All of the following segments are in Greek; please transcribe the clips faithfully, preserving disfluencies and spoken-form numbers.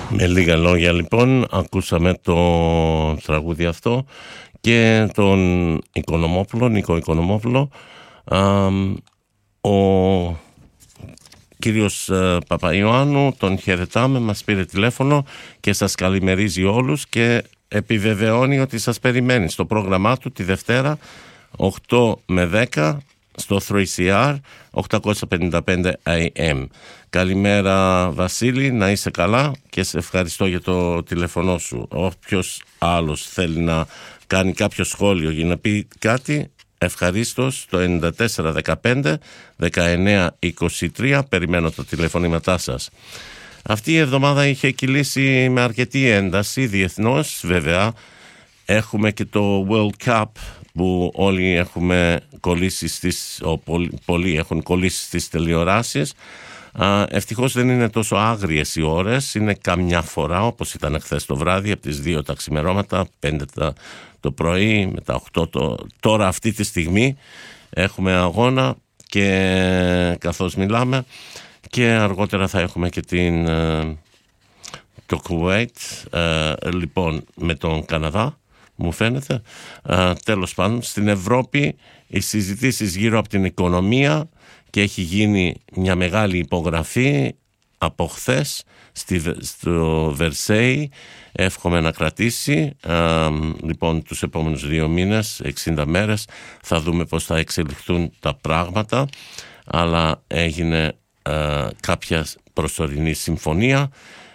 Με λίγα λόγια λοιπόν ακούσαμε το τραγούδι αυτό και τον Οικονομόπουλο, Νίκο Οικονομόπουλο. Α, ο κύριος Παπαϊωάννου τον χαιρετάμε, μας πήρε τηλέφωνο και σας καλημερίζει όλους και επιβεβαιώνει ότι σας περιμένει στο πρόγραμμά του τη Δευτέρα οκτώ με δέκα στο θρι σι αρ οκτακόσια πενήντα πέντε έι εμ. Καλημέρα Βασίλη, να είσαι καλά και σε ευχαριστώ για το τηλέφωνο σου. Όποιος άλλος θέλει να κάνει κάποιο σχόλιο για να πει κάτι, ευχαρίστως το ενενήντα τέσσερα δεκαπέντε δεκαεννέα είκοσι τρία, περιμένω τα τηλεφωνήματά σας. Αυτή η εβδομάδα είχε κυλήσει με αρκετή ένταση διεθνώς, βέβαια. Έχουμε και το World Cup που όλοι έχουμε κολλήσει στις, ο, πολλοί, πολλοί έχουν κολλήσει στις τηλεοράσεις. Α, ευτυχώς δεν είναι τόσο άγριες οι ώρες, είναι καμιά φορά όπως ήταν χθες το βράδυ από τις δύο τα ξημερώματα, πέντε το πρωί με τα οκτώ το... Τώρα αυτή τη στιγμή έχουμε αγώνα και καθώς μιλάμε και αργότερα θα έχουμε και την, το Κουβέιτ, λοιπόν με τον Καναδά μου φαίνεται. Α, τέλος πάντων, στην Ευρώπη οι συζητήσεις γύρω από την οικονομία και έχει γίνει μια μεγάλη υπογραφή από χθες στη, στο Βερσέι. Εύχομαι να κρατήσει. Α, λοιπόν, τους επόμενους δύο μήνες, εξήντα μέρες, θα δούμε πώς θα εξελιχθούν τα πράγματα. Αλλά έγινε α, κάποια προσωρινή συμφωνία.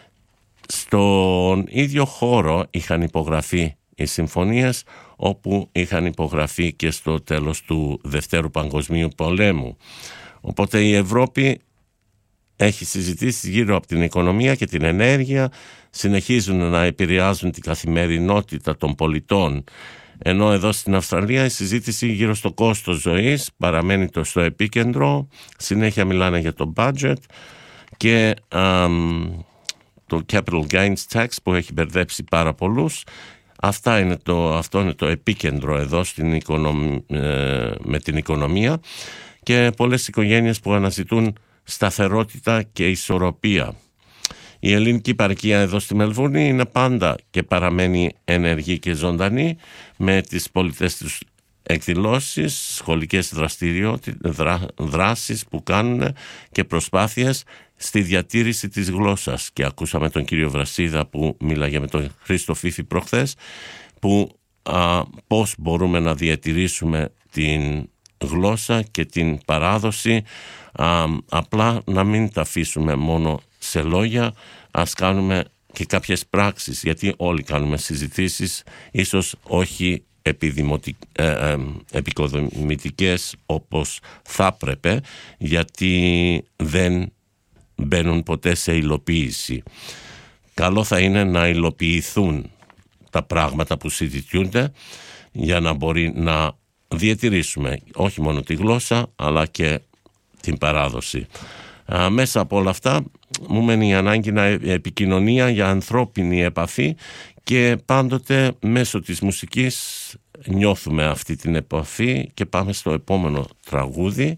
Στον ίδιο χώρο είχαν υπογραφεί οι συμφωνίες, όπου είχαν υπογραφεί και στο τέλος του Δευτέρου Παγκοσμίου Πολέμου. Οπότε η Ευρώπη έχει συζητήσει γύρω από την οικονομία και την ενέργεια, συνεχίζουν να επηρεάζουν την καθημερινότητα των πολιτών, ενώ εδώ στην Αυστραλία η συζήτηση γύρω στο κόστος ζωής παραμένει το στο επίκεντρο, συνέχεια μιλάνε για το budget και α, το capital gains tax που έχει μπερδέψει πάρα πολλούς. Αυτά είναι το, αυτό είναι το επίκεντρο εδώ στην οικονομ, ε, με την οικονομία και πολλές οικογένειες που αναζητούν σταθερότητα και ισορροπία. Η ελληνική παροικία εδώ στη Μελβούρνη είναι πάντα και παραμένει ενεργή και ζωντανή με τις πολιτές τους εκδηλώσεις, σχολικές δραστηριότητες, δρά, δράσεις που κάνουν και προσπάθειες στη διατήρηση της γλώσσας. Και ακούσαμε τον κύριο Βρασίδα που μίλαγε με τον Χρήστο Φίφη προχθές, που α, πώς μπορούμε να διατηρήσουμε την γλώσσα και την παράδοση, α, απλά να μην τα αφήσουμε μόνο σε λόγια, ας κάνουμε και κάποιες πράξεις, γιατί όλοι κάνουμε συζητήσεις, ίσως όχι ε, ε, επικοδομητικές όπως θα έπρεπε, γιατί δεν μπαίνουν ποτέ σε υλοποίηση. Καλό θα είναι να υλοποιηθούν τα πράγματα που συζητιούνται για να μπορεί να διατηρήσουμε όχι μόνο τη γλώσσα αλλά και την παράδοση. Α, μέσα από όλα αυτά μου μένει η ανάγκη να επικοινωνία για ανθρώπινη επαφή και πάντοτε μέσω της μουσικής νιώθουμε αυτή την επαφή και πάμε στο επόμενο τραγούδι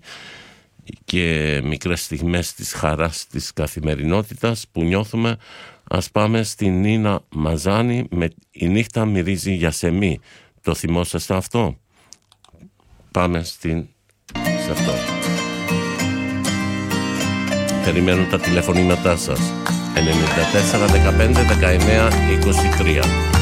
και μικρές στιγμές της χαράς της καθημερινότητας που νιώθουμε. Ας πάμε στην Νίνα Μαζάνη με «Η νύχτα μυρίζει για σεμί». Το θυμόσαστε αυτό? Πάμε στην... σε αυτό. Περιμένουν τα τηλεφωνήματά σας. ενενήντα τέσσερα δεκαπέντε δεκαεννέα είκοσι τρία.